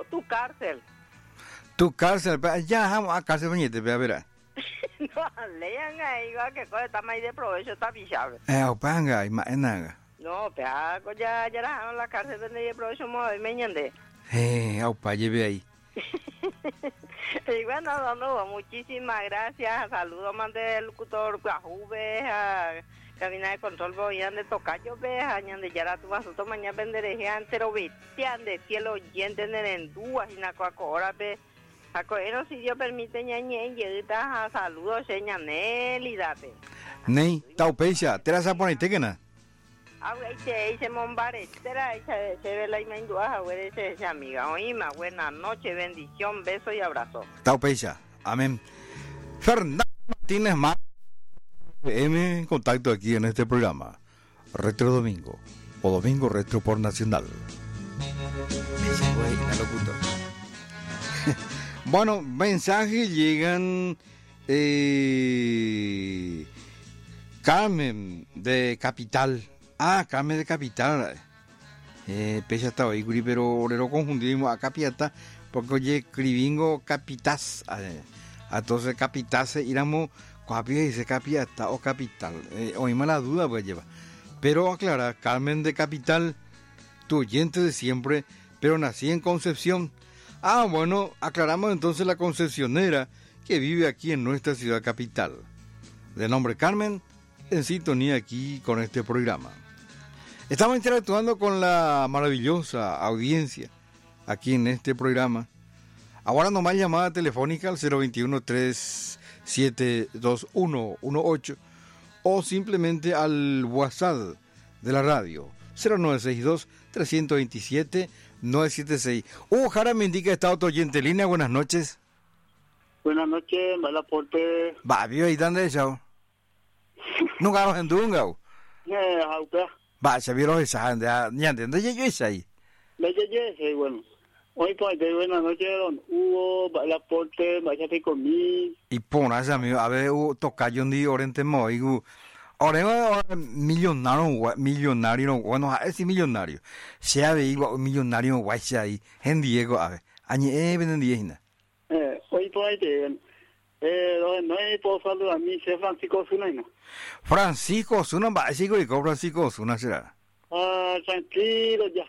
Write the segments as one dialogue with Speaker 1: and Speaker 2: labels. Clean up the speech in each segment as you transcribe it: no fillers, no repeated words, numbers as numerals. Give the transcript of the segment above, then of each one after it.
Speaker 1: tu cárcel.
Speaker 2: Tu cárcel, ya vamos a cárcel bañete, verá.
Speaker 1: No, lean ahí, que cosa está más de provecho, está pichable.
Speaker 2: Opanga, y maena.
Speaker 1: No, pero ya dejaron la cárcel de provecho, me ñande.
Speaker 2: Opa, lleve ahí.
Speaker 1: Y bueno, don Hugo, muchísimas gracias. Saludos más del locutor Guajuve, a cabina de control voyan de tocayo veja, ñande yara tu vas a mañana venderejean, pero vitian de cielo oyente en endúas y nacoaco ahora ve. Acoero, si Dios permite, ñañe, lleguita a saludos, ñanel y date.
Speaker 2: Ney, taupecha, te la sapones tequena.
Speaker 1: Ese mombare, se ve la imagen de amiga. Oíme, buenas noches, bendición, beso y abrazo.
Speaker 2: Taupecha, amén. Fernando Martínez más en contacto aquí en este programa. Retro Domingo, o Domingo Retro por Nacional. Bueno, mensajes llegan. Carmen de Capital. Carmen de Capital. Pese estaba ahí, pero le lo confundimos a Capiata, porque oye, escribingo Capitas. Entonces, Capitase, iramos, cuapia dice Capiata o Capital. Oímos la duda, pues lleva. Pero aclara, Carmen de Capital, tu oyente de siempre, pero nací en Concepción. Bueno, aclaramos entonces la concesionera que vive aquí en nuestra ciudad capital. De nombre Carmen, en sintonía aquí con este programa. Estamos interactuando con la maravillosa audiencia aquí en este programa. Ahora nomás llamada telefónica al 021-372118 o simplemente al WhatsApp de la radio 0962-327-976. Jara me indica esta otro oyente en línea. Buenas noches.
Speaker 3: Buenas noches, Malaporte.
Speaker 2: Vio ahí, ¿dónde es eso? Nunca nos endungao. Se vieron esa, ¿dónde yo es ahí?
Speaker 3: Bueno. Hoy pues de buenas noches, don Hugo, Malaporte, váyate conmigo.
Speaker 2: Y ponas, amigo, a ver, tocayo un día, oriente moigo. Ahora millonario, bueno, es millonario. Sea de igual millonario, guay, sea ahí. En Diego, a ver, añe, ven Diegina.
Speaker 3: Hoy pues de, no hay por saludar a mí, sé Francisco Osuna, ¿no?
Speaker 2: Francisco Osuna, va, sigo y con Francisco Osuna, será.
Speaker 3: Tranquilo, ya,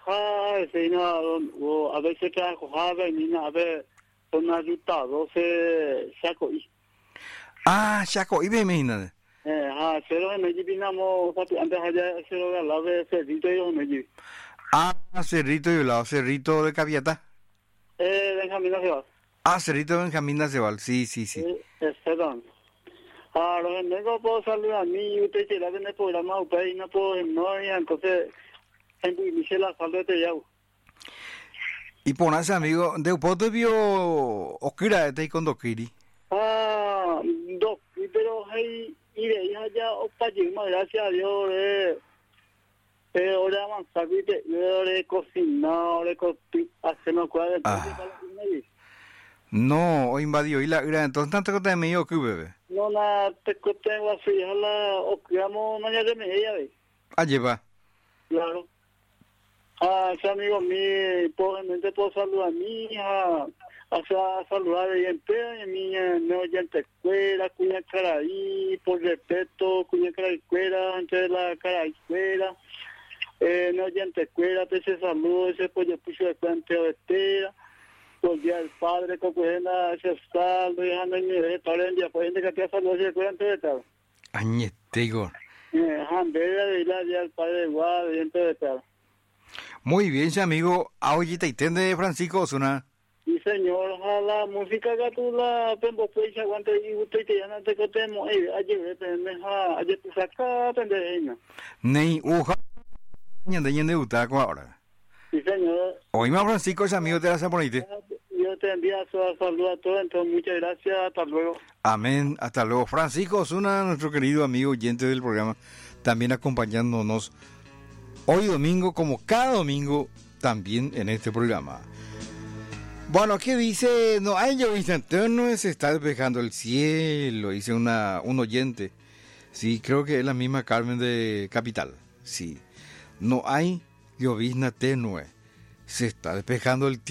Speaker 3: a veces trabajo, a ver, son una ruta, 12, saco y.
Speaker 2: Saco, y ve, imagínate.
Speaker 3: Cero en allí vinamos, antes allá, cero al lado de Cerrito y los allí.
Speaker 2: Cerrito y el lado, Cerrito de Caviata.
Speaker 3: Benjamín Aceval.
Speaker 2: Cerrito de Benjamín Aceval, sí.
Speaker 3: Perdón. Los vengo por saludar a mí, usted quiere ver el programa, usted no puedo, no, entonces, inicie la salud de Yau.
Speaker 2: Y ponerse, amigo, de Upote vio Okira, este con Dokiri.
Speaker 3: Pero hay. Y de ahí allá, gracias a Dios, ahora avanzar, ¿viste? Yo he cocinado, hacer una cosa de
Speaker 2: No, hoy invadió y la entonces tanto que te me dio que bebé.
Speaker 3: No, nada, te tengo así, o creamos mañana de media, ¿ves?
Speaker 2: Lleva.
Speaker 3: Claro. Ese amigo mío, probablemente puedo saludar a mi hija. A saludar a mi no oyente escuela, cuña cara ahí, por respeto, cuña cara escuela, antes de la cara escuela, no oyente escuela, ese saludo, ese pollo pucho de cuanteo de tela, por día del padre, cocuena, ese saldo, dejando en mi padre en día, por gente que te ha saludado, ese cuento de tal.
Speaker 2: Añetego.
Speaker 3: Jandera de día del padre igual, oyente de tal.
Speaker 2: Muy bien, amigo, ahorita y tende Francisco Osuna.
Speaker 3: Sí, señor, la música que tú la pembo pues aguante y usted que ya no te cotemos, ayer te saca pendeja.
Speaker 2: Nei, ñande utaco ahora.
Speaker 3: Sí, señor.
Speaker 2: Hoy más Francisco es amigo de la Saponite.
Speaker 3: Yo te envío saludos a todos, entonces muchas gracias, hasta luego.
Speaker 2: Amén, hasta luego. Francisco Osuna, nuestro querido amigo oyente del programa, también acompañándonos hoy domingo, como cada domingo, también en este programa. Bueno, ¿qué dice? No hay llovizna, no se está despejando el cielo, dice un oyente. Sí, creo que es la misma Carmen de Capital. Sí, no hay llovizna tenue, se está despejando el